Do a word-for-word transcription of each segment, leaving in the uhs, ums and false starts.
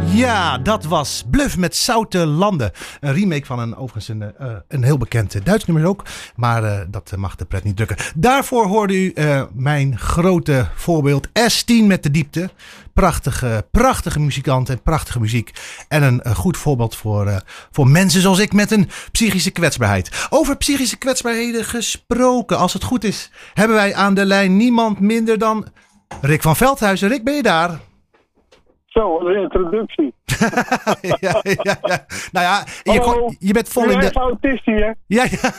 Ja, dat was Bluff met Zoute Landen. Een remake van een overigens een, uh, een heel bekend uh, Duits nummer ook. Maar uh, dat uh, mag de pret niet drukken. Daarvoor hoorde u uh, mijn grote voorbeeld S tien met de diepte. Prachtige, prachtige muzikant en prachtige muziek. En een, een goed voorbeeld voor, uh, voor mensen zoals ik met een psychische kwetsbaarheid. Over psychische kwetsbaarheden gesproken. Als het goed is, hebben wij aan de lijn niemand minder dan Rick van Veldhuizen. Rick, ben je daar? Zo, wat een introductie. ja, ja, ja. Nou ja, je, Hallo, je bent vol je in de... bent autist hier. Ja, ja.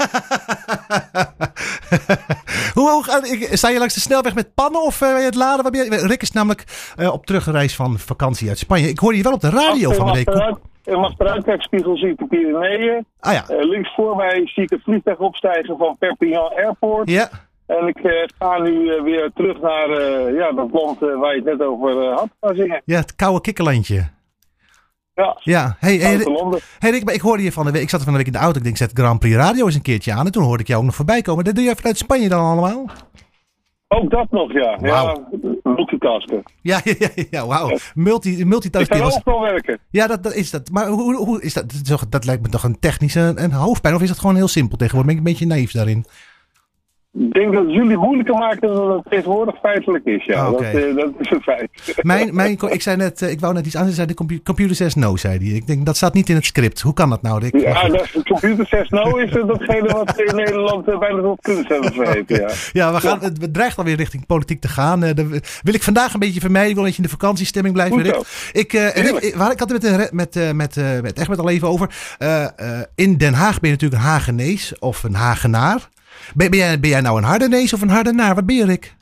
Hoe hoog... Sta je langs de snelweg met pannen of uh, het laden? Waar ben je? Rick is namelijk uh, op terugreis van vakantie uit Spanje. Ik hoorde je wel op de radio Ach, van de week. In mijn achteruitkijkspiegel zie ik de Pyreneeën. Ah ja. Uh, links voor mij zie ik een vliegtuig opstijgen van Perpignan Airport. Ja. En ik uh, ga nu uh, weer terug naar uh, ja, dat land uh, waar je het net over uh, had gaan zingen. Ja, het koude kikkerlandje. Ja, ja. Hey, hey, Rick, hey Rick, ik hoorde je van de week. Ik zat er van de week in de auto. Ik denk, zet Grand Prix Radio eens een keertje aan. En toen hoorde ik jou ook nog voorbij komen. Dat doe je vanuit Spanje dan allemaal? ook dat nog, ja. Wow. Ja, multitasken. Ja, ja, ja, ja wauw. Multi, multitasking. Ik kan ook wel werken. Ja, dat, dat is dat. Maar hoe, hoe is dat? Dat, is toch, dat lijkt me toch een technische een hoofdpijn? Of is dat gewoon heel simpel tegenwoordig? Ben ik een beetje naïef daarin? Ik denk dat jullie moeilijker maken dan het tegenwoordig feitelijk is, ja. Ah, okay. dat, uh, dat is een feit. Mijn, mijn, ik zei net, ik wou net iets anders, zei de computer, computer says no, zei hij. Ik denk, dat staat niet in het script. Hoe kan dat nou, Rick? Ja, de computer says no is datgene wat in Nederland uh, bijna tot kunstcentrum heet, ja. Ja, we gaan, het, het dreigt alweer richting politiek te gaan. Uh, de, wil ik vandaag een beetje vermijden, wil dat je in de vakantiestemming blijft, Rick. Ik, uh, Rick, ik, ik had het met, met, uh, met, uh, met Egbert al even over. Uh, uh, in Den Haag ben je natuurlijk een Hagenees of een Hagenaar. Ben, ben, jij, ben jij nou een Hardenees of een Hardenaar? Wat ben je, Rick?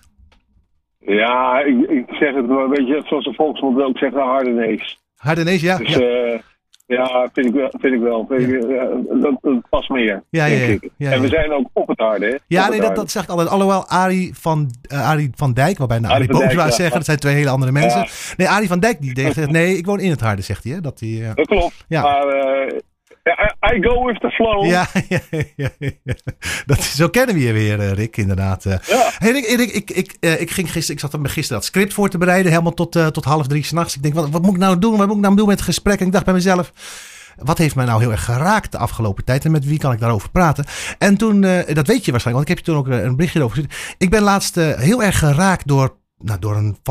Ja, ik, ik zeg het maar een beetje zoals de volksmond ook zegt, een Hardenees. Hardenees, ja. Dus ja, uh, ja vind ik wel. Vind ik wel. Vind ja. ik, ja, dat, dat past meer, ja, denk ja, ja, ik. ja, ja. En we zijn ook op het harde, hè? Ja, op nee, dat, dat zegt altijd. Alhoewel Arie van, uh, Arie van Dijk, waarbij nou Arie Boomsma ja. zeggen, dat zijn twee hele andere mensen. Ja. Nee, Arie van Dijk die zegt, nee, ik woon in het harde, zegt hij. Hè? Dat, die, uh... dat klopt, ja. maar... Uh, I go with the flow. Ja, ja, ja, ja. Dat, zo kennen we je weer, Rick, inderdaad. Ja. Hey, Rick, Rick, ik, ik, uh, ik ging gisteren, ik zat er gisteren dat script voor te bereiden, helemaal tot, uh, tot half drie 's nachts. Ik denk, wat, wat moet ik nou doen? Wat moet ik nou doen met het gesprek? En ik dacht bij mezelf, wat heeft mij nou heel erg geraakt de afgelopen tijd? En met wie kan ik daarover praten? En toen, uh, dat weet je waarschijnlijk, want ik heb je toen ook een berichtje over gezien. Ik ben laatst uh, heel erg geraakt door, nou, door een